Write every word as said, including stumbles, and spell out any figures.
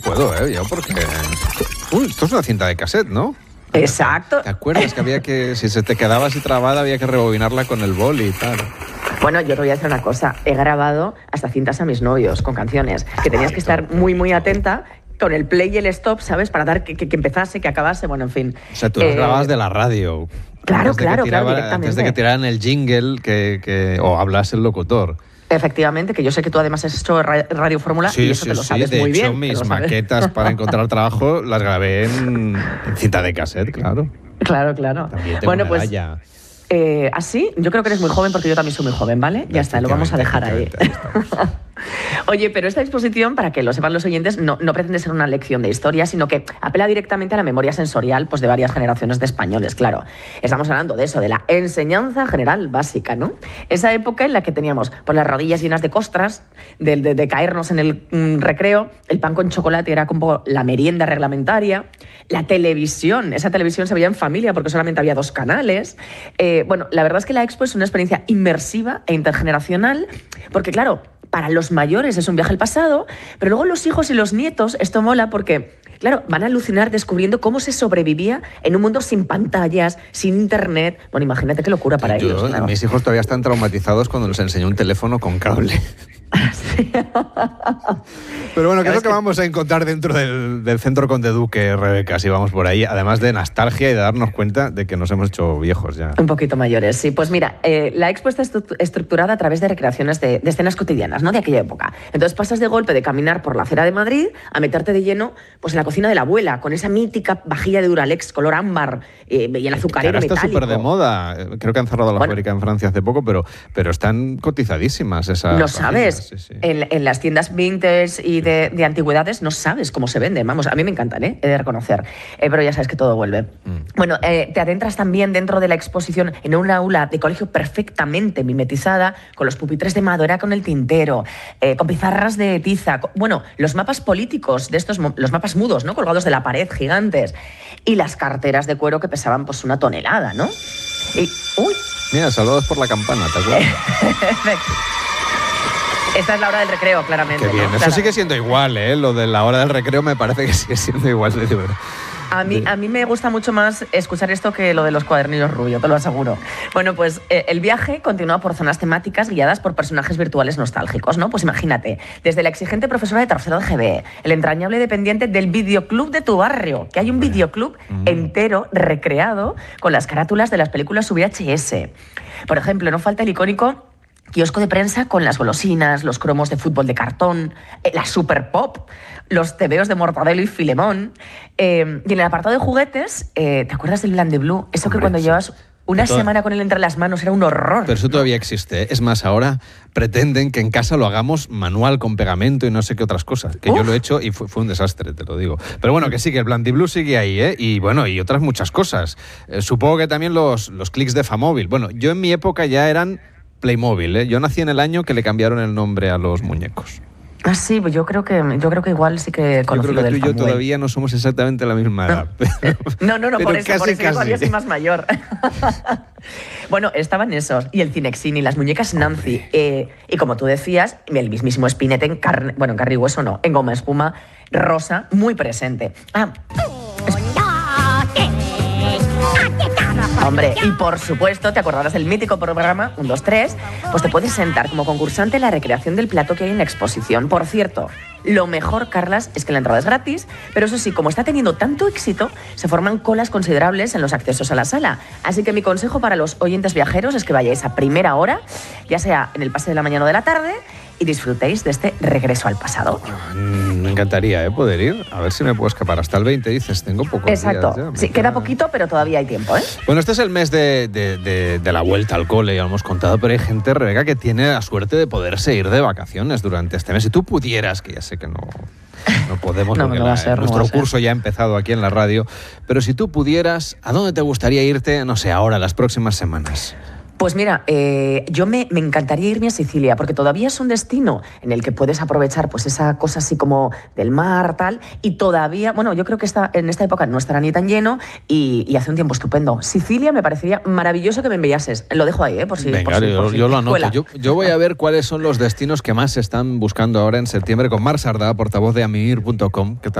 puedo, ¿eh? Yo porque... Uy, esto es una cinta de cassette, ¿no? Exacto. ¿Te acuerdas que había que, si se te quedaba así trabada, había que rebobinarla con el boli y tal? Bueno, yo te voy a decir una cosa. He grabado hasta cintas a mis novios con canciones, que tenías que estar muy, muy atenta con el play y el stop, ¿sabes? Para dar que, que, que empezase, que acabase, bueno, en fin. O sea, tú los eh, grababas de la radio. Claro, claro, tiraba, claro, directamente. Antes de que tiraran el jingle que, que, o hablase el locutor. Efectivamente, que yo sé que tú además has hecho Radio Fórmula sí, y eso sí, te lo sabes sí. De muy hecho, bien. mis maquetas para encontrar trabajo las grabé en, en cinta de cassette, claro. Claro, claro. También tengo bueno, una pues medalla. Eh, ¿Así? Yo creo que eres muy joven porque yo también soy muy joven, ¿vale? Ya está, lo vamos a dejar ahí. Oye, pero esta exposición, para que lo sepan los oyentes, no, no pretende ser una lección de historia, sino que apela directamente a la memoria sensorial pues, de varias generaciones de españoles, claro. Estamos hablando de eso, de la enseñanza general básica, ¿no? Esa época en la que teníamos pues, las rodillas llenas de costras, de, de, de caernos en el mm, recreo, el pan con chocolate era como la merienda reglamentaria, la televisión, esa televisión se veía en familia porque solamente había dos canales. Eh, bueno, la verdad es que la Expo es una experiencia inmersiva e intergeneracional, porque claro, para los mayores es un viaje al pasado, pero luego los hijos y los nietos, esto mola porque, claro, van a alucinar descubriendo cómo se sobrevivía en un mundo sin pantallas, sin internet. Bueno, imagínate qué locura para Yo, ellos. Claro. Mis hijos todavía están traumatizados cuando les enseñó un teléfono con cable. Sí. Pero bueno, ¿qué es lo que vamos a encontrar dentro del, del Centro Conde Duque, Rebeca, si vamos por ahí? Además de nostalgia y de darnos cuenta de que nos hemos hecho viejos ya. Un poquito mayores, sí. Pues mira, eh, la expo está estu- estructurada a través de recreaciones de, de escenas cotidianas, ¿no? De aquella época. Entonces pasas de golpe de caminar por la acera de Madrid a meterte de lleno pues, en la cocina de la abuela, con esa mítica vajilla de Duralex color ámbar eh, y el azucarero metálico. Ahora está súper de moda. Creo que han cerrado la bueno, fábrica en Francia hace poco, pero, pero están cotizadísimas esas No vajillas. sabes. Sí, sí. En, en las tiendas vintage y de, de antigüedades no sabes cómo se venden. Vamos, a mí me encantan, ¿eh? He de reconocer. Eh, pero ya sabes que todo vuelve. Mm. Bueno, eh, te adentras también dentro de la exposición en una aula de colegio perfectamente mimetizada, con los pupitres de madera con el tintero, eh, con pizarras de tiza. Con, bueno, los mapas políticos de estos, los mapas mudos, ¿no? Colgados de la pared, gigantes. Y las carteras de cuero que pesaban pues una tonelada, ¿no? Y, uy. Mira, saludos por la campana, ¿te acuerdas? Esta es la hora del recreo, claramente. Qué bien, ¿no? eso Claro. sigue siendo igual, ¿eh? Lo de la hora del recreo me parece que sigue siendo igual de verdad. A mí, a mí me gusta mucho más escuchar esto que lo de los cuadernillos rubios, te lo aseguro. Bueno, pues eh, el viaje continúa por zonas temáticas guiadas por personajes virtuales nostálgicos, ¿no? Pues imagínate, desde la exigente profesora de tercero de G B, el entrañable dependiente del videoclub de tu barrio, que hay un videoclub mm. entero recreado con las carátulas de las películas V H S. Por ejemplo, no falta el icónico kiosco de prensa con las golosinas, los cromos de fútbol de cartón, eh, la Super Pop, los tebeos de Mortadelo y Filemón. Eh, y en el apartado de juguetes, eh, ¿te acuerdas del Bland de Blue? Eso Hombre, que cuando sí. llevas una todo... semana con él entre las manos era un horror. Pero eso ¿no? todavía existe. Es más, ahora pretenden que en casa lo hagamos manual, con pegamento y no sé qué otras cosas. Que Uf. yo lo he hecho y fue, fue un desastre, te lo digo. Pero bueno, que sí, que el Bland de Blue sigue ahí, ¿eh? Y bueno, y otras muchas cosas. Eh, supongo que también los, los clics de Famóvil. Bueno, yo en mi época ya eran Playmobil, ¿eh? Yo nací en el año que le cambiaron el nombre a los muñecos. Ah, sí, pues yo creo que yo creo que igual sí que conocí Yo creo que lo tú y yo Famway. Todavía no somos exactamente la misma edad. No, pero, no, no, no por eso, casi, por eso casi. yo todavía soy más mayor. Bueno, estaban esos, y el Cinexin y las muñecas Nancy. Eh, y como tú decías, el mismísimo Spinetta en carne, bueno, en carne y hueso no, en goma espuma rosa, muy presente. Ah, Hombre, y por supuesto, te acordarás del mítico programa uno, dos, tres, pues te puedes sentar como concursante en la recreación del plato que hay en la exposición. Por cierto, lo mejor, Carlas, es que la entrada es gratis, pero eso sí, como está teniendo tanto éxito, se forman colas considerables en los accesos a la sala. Así que mi consejo para los oyentes viajeros es que vayáis a primera hora, ya sea en el pase de la mañana o de la tarde, y disfrutéis de este regreso al pasado. Me encantaría ¿eh? poder ir. A ver si me puedo escapar. Hasta el veinte, dices, tengo pocos Exacto. días. Sí, queda poquito, pero todavía hay tiempo, ¿eh? Bueno, este es el mes de, de, de, de la vuelta al cole, ya lo hemos contado, pero hay gente, Rebeca, que tiene la suerte de poderse ir de vacaciones durante este mes. Si tú pudieras, que ya sé que no... No podemos, no, porque no la, va a ser, nuestro no va a curso ser. ya ha empezado aquí en la radio, pero si tú pudieras, ¿a dónde te gustaría irte, no sé, ahora, las próximas semanas? Pues mira, eh, yo me, me encantaría irme a Sicilia, porque todavía es un destino en el que puedes aprovechar pues esa cosa así como del mar, tal, y todavía, bueno, yo creo que está, en esta época no estará ni tan lleno y, y hace un tiempo estupendo. Sicilia me parecería maravilloso que me enviases. Lo dejo ahí, ¿eh? Por si, Venga, por si, yo, por si yo lo anoto. cuela. Yo, yo voy a ver cuáles son los destinos que más se están buscando ahora en septiembre con Mar Sardá, portavoz de amimir punto com.